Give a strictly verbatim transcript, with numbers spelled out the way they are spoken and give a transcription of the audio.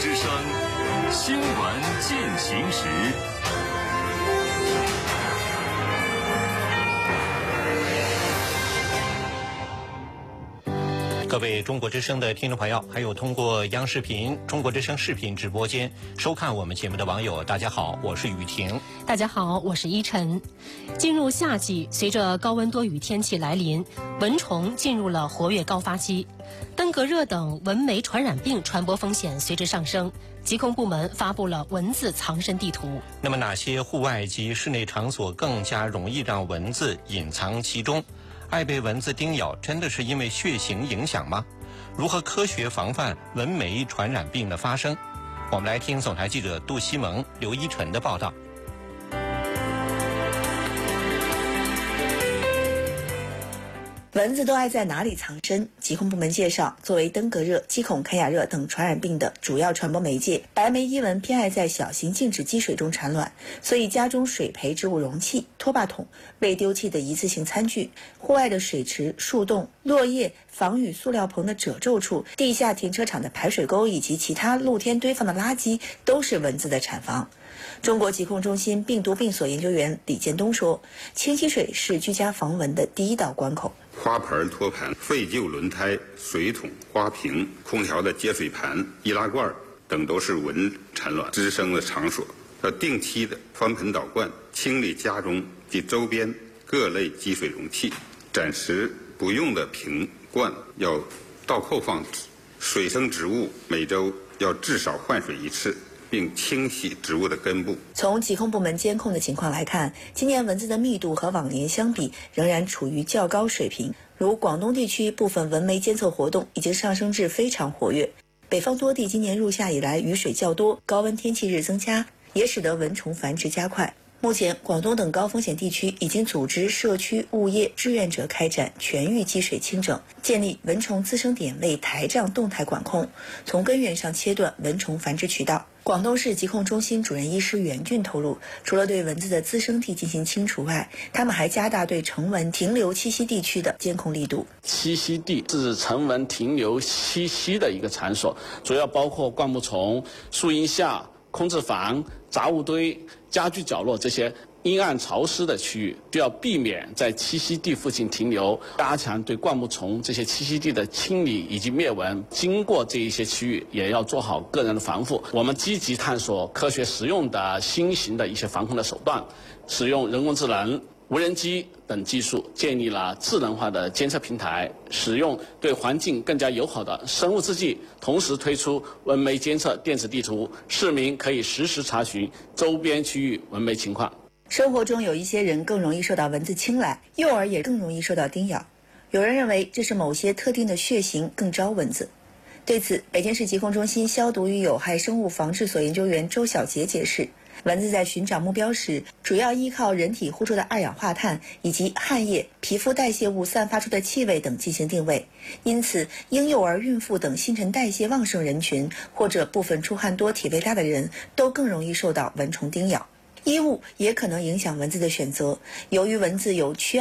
之声新闻进行时。 各位中国之声的听众朋友，还有通过央视频、中国之声视频直播间收看我们节目的网友，大家好，我是雨婷。 大家好，我是依晨。进入夏季，随着高温多雨天气来临，蚊虫进入了活跃高发期，登革热等蚊媒传染病传播风险随之上升。疾控部门发布了蚊子藏身地图。 那么哪些户外及室内场所更加容易让蚊子隐藏其中？爱被蚊子叮咬真的是因为血型影响吗？如何科学防范蚊媒传染病的发生？我们来听总台记者杜西蒙、刘一晨的报道。 蚊子都爱在哪里藏身？疾控部门介绍，作为登革热、鸡孔坎亚热等传染病的主要传播媒介，白眉伊蚊偏爱在小型静止积水中产卵，所以家中水培植物容器、拖把桶、未丢弃的一次性餐具、户外的水池、树洞、落叶、防雨塑料棚的褶皱处、地下停车场的排水沟以及其他露天堆放的垃圾，都是蚊子的产房。中国疾控中心病毒病所研究员李建东说，清洗水是居家防蚊的第一道关口。 花盆、托盘、废旧轮胎、水桶、花瓶、空调的接水盘、易拉罐等都是蚊产卵滋生的场所。要定期的翻盆倒罐，清理家中及周边各类积水容器，暂时不用的瓶罐要倒扣放置。水生植物每周要至少换水一次，并清洗植物的根部。 从疾控部门监控的情况来看，今年蚊子的密度和往年相比仍然处于较高水平。如广东地区部分蚊媒监测活动已经上升至非常活跃。北方多地今年入夏以来雨水较多，高温天气日增加，也使得蚊虫繁殖加快。目前，广东等高风险地区已经组织社区物业志愿者开展全域积水清整，建立蚊虫滋生点位台账动态管控，从根源上切断蚊虫繁殖渠道。广东市疾控中心主任医师袁俊透露，除了对蚊子的滋生地进行清除外，他们还加大对成蚊停留栖息地区的监控力度。 栖息地是成蚊停留栖息的一个场所，主要包括灌木丛、树荫下、空置房、杂物堆、家具角落这些阴暗潮湿的区域，需要避免在栖息地附近停留，加强对灌木丛这些栖息地的清理以及灭蚊。经过这一些区域，也要做好个人的防护。我们积极探索科学实用的新型的一些防控的手段，使用人工智能、无人机等技术，建立了智能化的监测平台，使用对环境更加友好的生物制剂，同时推出蚊媒监测电子地图，市民可以实时查询周边区域蚊媒情况。 生活中有一些人更容易受到蚊子青睐，幼儿也更容易受到叮咬。有人认为这是某些特定的血型更招蚊子。对此，北京市疾控中心消毒与有害生物防治所研究员周小杰解释，蚊子在寻找目标时，主要依靠人体呼出的二氧化碳以及汗液、皮肤代谢物散发出的气味等进行定位。因此，婴幼儿、孕妇等新陈代谢旺盛人群，或者部分出汗多、体味大的人，都更容易受到蚊虫叮咬。衣物也可能影响蚊子的选择，由于蚊子有驱